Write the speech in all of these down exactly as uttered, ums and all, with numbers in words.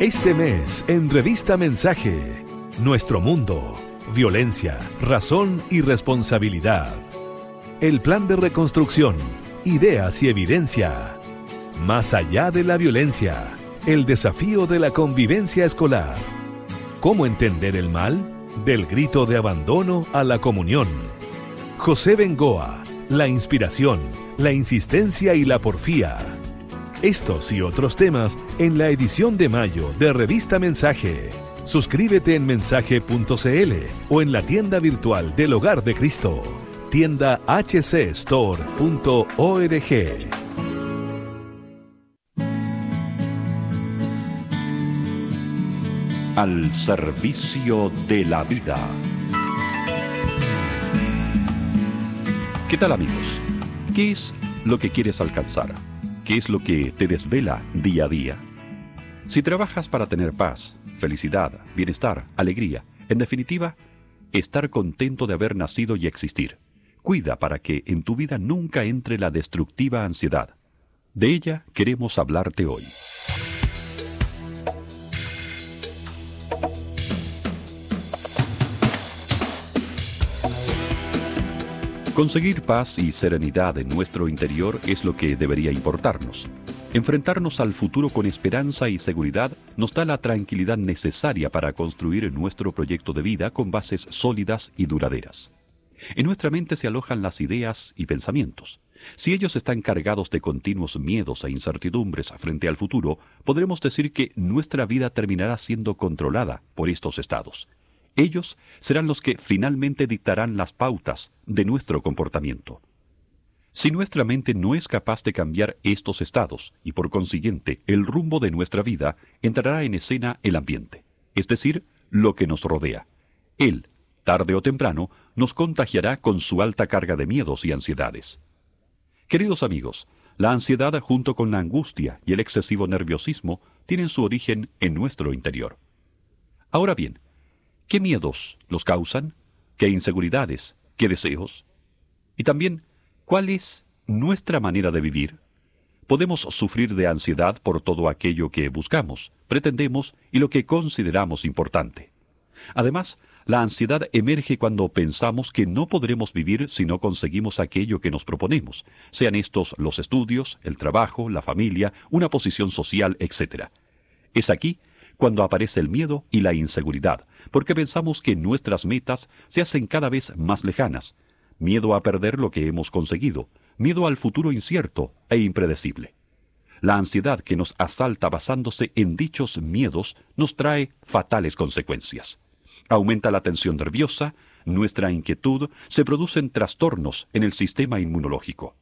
Este mes, en Revista Mensaje, Nuestro Mundo, Violencia, Razón y Responsabilidad. El plan de reconstrucción, ideas y evidencia. Más allá de la violencia, el desafío de la convivencia escolar. ¿Cómo entender el mal? Del grito de abandono a la comunión. José Bengoa, la inspiración, la insistencia y la porfía. Estos y otros temas en la edición de mayo de Revista Mensaje. Suscríbete en mensaje punto c l o en la tienda virtual del Hogar de Cristo. Tienda h c store punto org. Al servicio de la vida. ¿Qué tal, amigos? ¿Qué es lo que quieres alcanzar? ¿Qué es lo que te desvela día a día? Si trabajas para tener paz, felicidad, bienestar, alegría, en definitiva, estar contento de haber nacido y existir, cuida para que en tu vida nunca entre la destructiva ansiedad. De ella queremos hablarte hoy. Conseguir paz y serenidad en nuestro interior es lo que debería importarnos. Enfrentarnos al futuro con esperanza y seguridad nos da la tranquilidad necesaria para construir nuestro proyecto de vida con bases sólidas y duraderas. En nuestra mente se alojan las ideas y pensamientos. Si ellos están cargados de continuos miedos e incertidumbres frente al futuro, podremos decir que nuestra vida terminará siendo controlada por estos estados. Ellos serán los que finalmente dictarán las pautas de nuestro comportamiento. Si nuestra mente no es capaz de cambiar estos estados y por consiguiente el rumbo de nuestra vida, entrará en escena el ambiente, es decir, lo que nos rodea. Él, tarde o temprano, nos contagiará con su alta carga de miedos y ansiedades. Queridos amigos, la ansiedad junto con la angustia y el excesivo nerviosismo tienen su origen en nuestro interior. Ahora bien, ¿qué miedos los causan? ¿Qué inseguridades? ¿Qué deseos? Y también, ¿cuál es nuestra manera de vivir? Podemos sufrir de ansiedad por todo aquello que buscamos, pretendemos y lo que consideramos importante. Además, la ansiedad emerge cuando pensamos que no podremos vivir si no conseguimos aquello que nos proponemos, sean estos los estudios, el trabajo, la familia, una posición social, etcétera. Es aquí cuando aparece el miedo y la inseguridad, porque pensamos que nuestras metas se hacen cada vez más lejanas. Miedo a perder lo que hemos conseguido, miedo al futuro incierto e impredecible. La ansiedad que nos asalta basándose en dichos miedos nos trae fatales consecuencias. Aumenta la tensión nerviosa, nuestra inquietud, se producen trastornos en el sistema inmunológico.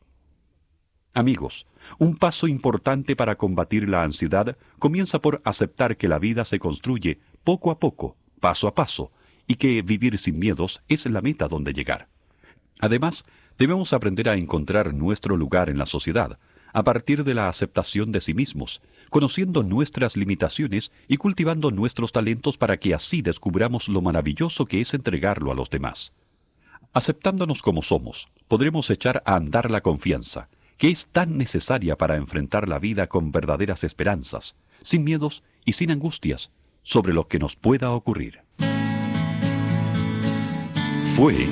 Amigos, un paso importante para combatir la ansiedad comienza por aceptar que la vida se construye poco a poco, paso a paso, y que vivir sin miedos es la meta donde llegar. Además, debemos aprender a encontrar nuestro lugar en la sociedad, a partir de la aceptación de sí mismos, conociendo nuestras limitaciones y cultivando nuestros talentos para que así descubramos lo maravilloso que es entregarlo a los demás. Aceptándonos como somos, podremos echar a andar la confianza, que es tan necesaria para enfrentar la vida con verdaderas esperanzas, sin miedos y sin angustias, sobre lo que nos pueda ocurrir. Fue